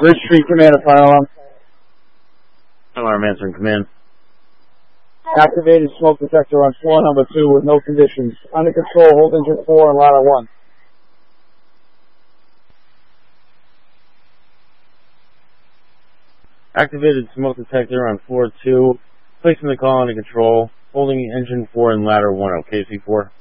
Ridge Street Command, a fire alarm. Alarm answering command. Activated smoke detector on floor number 2 with no conditions. Under control, hold engine 4 and ladder 1. Activated smoke detector on floor 2. Placing the call under control. Holding engine 4 and ladder 1. Okay, C4.